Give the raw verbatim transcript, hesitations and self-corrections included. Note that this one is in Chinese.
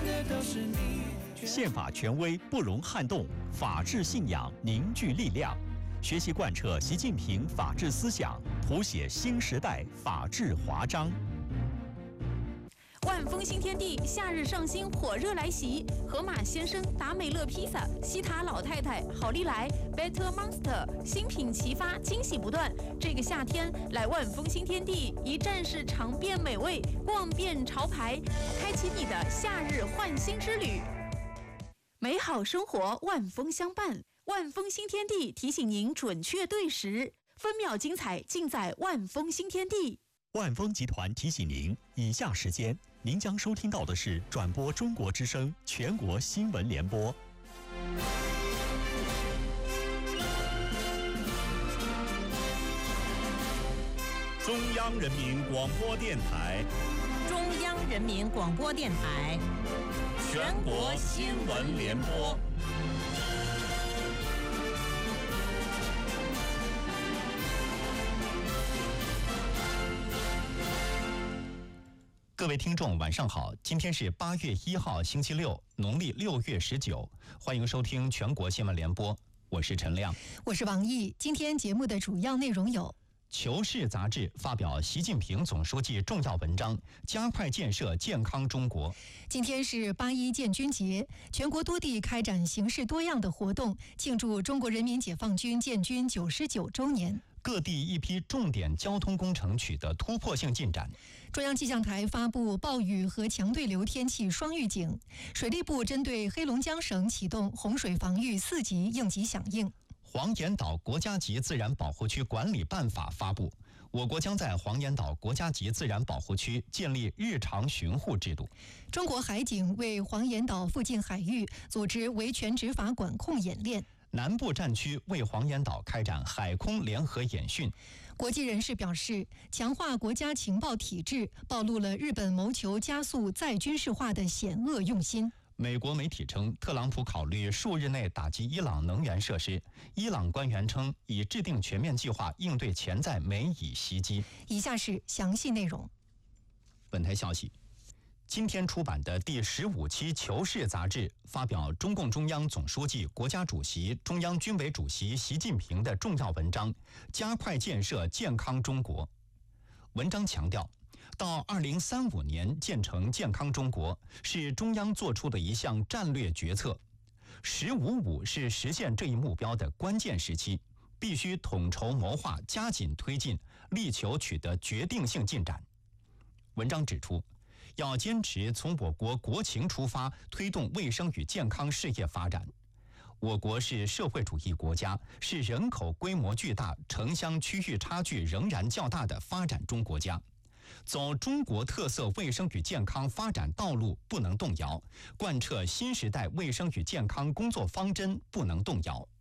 的都是你。 宪法权威不容撼动，法治信仰凝聚力量。学习贯彻习近平法治思想，谱写新时代法治华章。 万丰新天地夏日上新火热来袭，河马先生、达美乐披萨、西塔老太太、好利来、Better Monster 新品齐发，惊喜不断。这个夏天来万丰新天地，一站式尝遍美味，逛遍潮牌，开启你的夏日焕新之旅。美好生活万丰相伴，万丰新天地提醒您准确对时，分秒精彩尽在万丰新天地。 万丰集团提醒您，以下时间您将收听到的是转播中国之声全国新闻联播。 中央人民广播电台， 中央人民广播电台， 全国新闻联播。 各位听众晚上好，今天是八月一号星期六，农历六月十九，欢迎收听全国新闻联播，我是陈亮， 我是王毅。今天节目的主要内容有： 求是杂志发表习近平总书记重要文章，加快建设健康中国。 今天是八一建军节，全国多地开展形式多样的活动，庆祝中国人民解放军建军九十九周年。 各地一批重点交通工程取得突破性进展。 中央气象台发布暴雨和强对流天气双预警，水利部针对黑龙江省启动洪水防御四级应急响应。 黄岩岛国家级自然保护区管理办法发布，我国将在黄岩岛国家级自然保护区建立日常巡护制度。 中国海警为黄岩岛附近海域组织维权执法管控演练。 南部战区为黄岩岛开展海空联合演训。 国际人士表示，强化国家情报体制暴露了日本谋求加速再军事化的险恶用心。 美国媒体称，特朗普考虑数日内打击伊朗能源设施。伊朗官员称，已制定全面计划应对潜在美以袭击。 以下是详细内容。 本台消息，今天出版的第十五期《求是》杂志发表中共中央总书记、国家主席、中央军委主席习近平的重要文章，加快建设健康中国。文章强调，到二零三五年建成健康中国是中央做出的一项战略决策，十五五是实现这一目标的关键时期，必须统筹谋划，加紧推进，力求取得决定性进展。文章指出，要坚持从我国国情出发，推动卫生与健康事业发展。我国是社会主义国家，是人口规模巨大、城乡区域差距仍然较大的发展中国家。走中国特色卫生与健康发展道路不能动摇，贯彻新时代卫生与健康工作方针不能动摇。